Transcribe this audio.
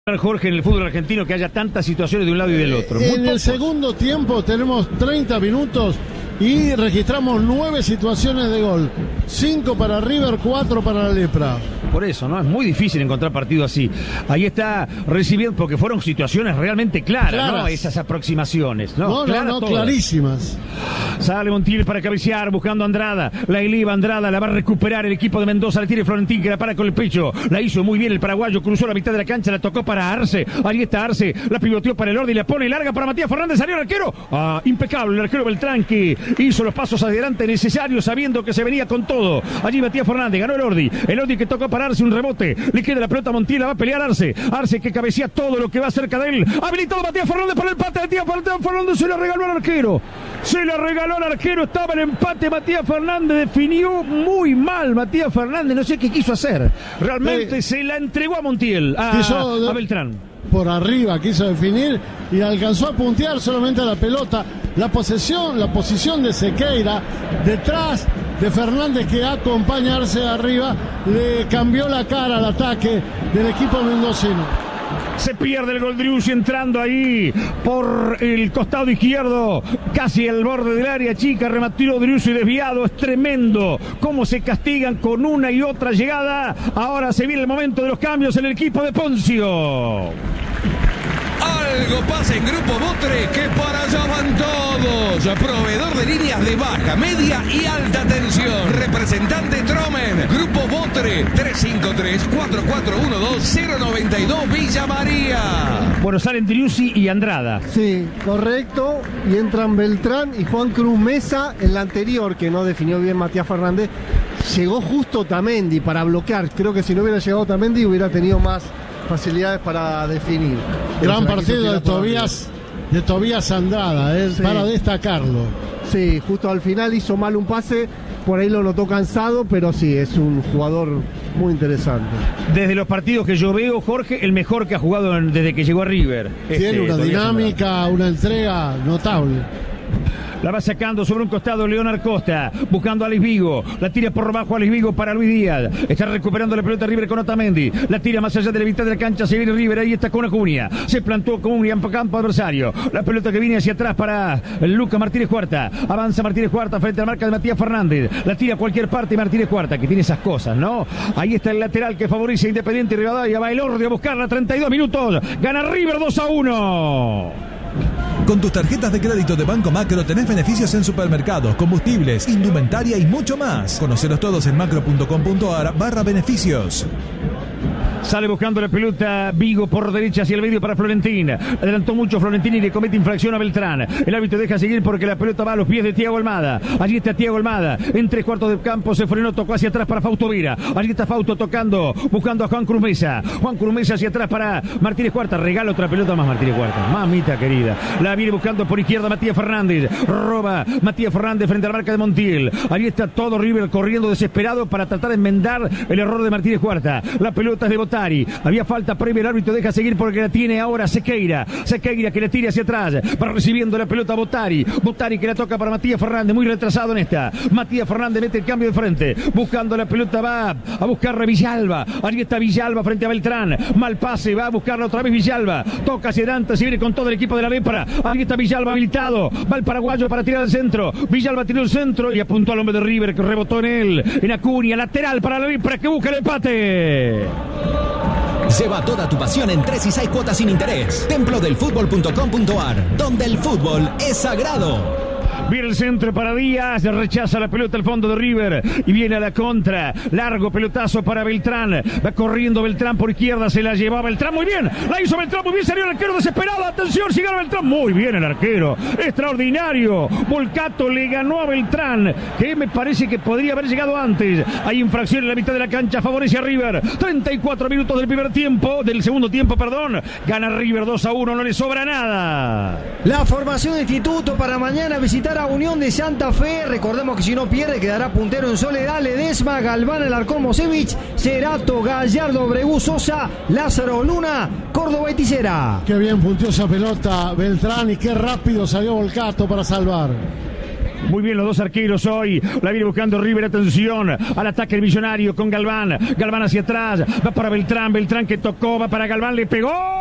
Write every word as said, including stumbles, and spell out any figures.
Jorge, en el fútbol argentino que haya tantas situaciones de un lado y del otro. Muy en pocos. El segundo tiempo tenemos treinta minutos y registramos nueve situaciones de gol. cinco para River, cuatro para la Lepra. Por eso, ¿no? Es muy difícil encontrar partido así. Ahí está recibiendo, porque fueron situaciones realmente claras, claras. ¿no? Esas aproximaciones, ¿no? No, claras no, no, todas. Clarísimas. Sale Montiel para cabecear, buscando a Andrada. La eliva Andrada, la va a recuperar el equipo de Mendoza. La tiene Florentín, que la para con el pecho. La hizo muy bien el paraguayo, cruzó la mitad de la cancha, la tocó para Arce. Ahí está Arce, la pivoteó para el Ordi, la pone larga para Matías Fernández. Salió el arquero. Ah, impecable el arquero Beltrán, que hizo los pasos adelante necesarios, sabiendo que se venía con todo. Allí Matías Fernández, ganó el Ordi. El Ordi que tocó para Arce, un rebote. Le queda la pelota a Montiel, la va a pelear Arce. Arce que cabecea todo lo que va cerca de él. Habilitado Matías Fernández para el empate. Matías Fernández se la regaló al arquero. Se la regaló al arquero. Estaba el empate. Matías Fernández definió muy mal. Matías Fernández, no sé qué quiso hacer. Realmente eh, se la entregó a Montiel, a, quiso, a Beltrán. Por arriba quiso definir y alcanzó a puntear solamente a la pelota. La posesión, la posición de Sequeira detrás de Fernández, que acompaña a Arce arriba, le cambió la cara al ataque del equipo mendocino. Se pierde el gol Driussi entrando ahí por el costado izquierdo, casi al borde del área chica. Remató Driussi desviado. Es tremendo cómo se castigan con una y otra llegada. Ahora se viene el momento de los cambios en el equipo de Poncio. Algo pasa en Grupo Botre, que para allá van todos. Proveedor de líneas de baja, media y alta tensión. Representante Tromen. Grupo Botre, tres cinco tres, cuatro cuatro uno dos, cero nueve dos, Villa María. Bueno, salen Driussi y Andrada. Sí, correcto. Y entran Beltrán y Juan Cruz Mesa. En la anterior, que no definió bien Matías Fernández, llegó justo Tamendi para bloquear. Creo que si no hubiera llegado Tamendi hubiera tenido más facilidades para definir. Gran partido de Tobías, de Tobías Andrada, eh, sí. Para destacarlo. Sí, justo al final hizo mal un pase, por ahí lo notó cansado, pero sí, es un jugador muy interesante. Desde los partidos que yo veo, Jorge, el mejor que ha jugado desde que llegó a River. Tiene este, una dinámica, una entrega notable. La va sacando sobre un costado Leonard Costa, buscando a Alex Vigo. La tira por bajo Alex Vigo para Luis Díaz. Está recuperando la pelota River con Otamendi. La tira más allá de la mitad de la cancha. Se viene River, ahí está con Acuña. Se plantó con un campo adversario. La pelota que viene hacia atrás para Lucas Martínez Cuarta. Avanza Martínez Cuarta frente a la marca de Matías Fernández. La tira a cualquier parte Martínez Cuarta, que tiene esas cosas, ¿no? Ahí está el lateral que favorece a Independiente Rivadavia. Va el Ordi a buscarla, treinta y dos minutos. Gana River dos a uno. Con tus tarjetas de crédito de Banco Macro tenés beneficios en supermercados, combustibles, indumentaria y mucho más. Conocelos todos en macro.com.ar barra beneficios. Sale buscando la pelota Vigo por derecha hacia el medio para Florentín. Adelantó mucho Florentín y le comete infracción a Beltrán. El árbitro deja seguir porque la pelota va a los pies de Thiago Almada. Allí está Thiago Almada. En tres cuartos de campo se frenó, tocó hacia atrás para Fausto Vera. Allí está Fausto tocando, buscando a Juan Cruz Mesa. Juan Cruz Mesa hacia atrás para Martínez Cuarta. Regala otra pelota más Martínez Cuarta. Mamita querida. La viene buscando por izquierda Matías Fernández. Roba Matías Fernández frente a la marca de Montiel. Allí está todo River corriendo desesperado para tratar de enmendar el error de Martínez Cuarta. La pelota es de Botari. Había falta previa, el árbitro deja seguir porque la tiene ahora Sequeira. Sequeira que le tira hacia atrás, va recibiendo la pelota Botari. Botari que la toca para Matías Fernández, muy retrasado en esta. Matías Fernández mete el cambio de frente, buscando la pelota, va a buscar a Villalba. Allí está Villalba frente a Beltrán. Mal pase, va a buscarla otra vez Villalba. Toca hacia adelante, se viene con todo el equipo de la Lepra. Allí está Villalba habilitado. Va el paraguayo para tirar al centro. Villalba tiró el centro y apuntó al hombre de River que rebotó en él. En Acuña, lateral para la Lepra que busca el empate. Lleva toda tu pasión en tres y seis cuotas sin interés. templo del fútbol punto com punto ar, donde el fútbol es sagrado. Viene el centro para Díaz, rechaza la pelota al fondo de River y viene a la contra. Largo pelotazo para Beltrán. Va corriendo Beltrán por izquierda, se la llevaba Beltrán muy bien. La hizo Beltrán muy bien, salió el arquero desesperado. Atención, si gana Beltrán. Muy bien el arquero, extraordinario. Volcato le ganó a Beltrán, que me parece que podría haber llegado antes. Hay infracción en la mitad de la cancha, favorece a River. treinta y cuatro minutos del primer tiempo, del segundo tiempo, perdón. Gana River dos a uno, no le sobra nada. La formación de Instituto para mañana visitar a Unión de Santa Fe. Recordemos que si no pierde quedará puntero en Soledad, Ledesma, Galván, Alarcón, Mosevich, Cerato, Gallardo, Bregú, Sosa, Lázaro, Luna, Córdoba y Ticera. Qué bien punteó esa pelota Beltrán y qué rápido salió Volcato para salvar. Muy bien los dos arqueros hoy. La viene buscando River. Atención al ataque el Millonario con Galván. Galván hacia atrás. Va para Beltrán. Beltrán que tocó. Va para Galván. Le pegó.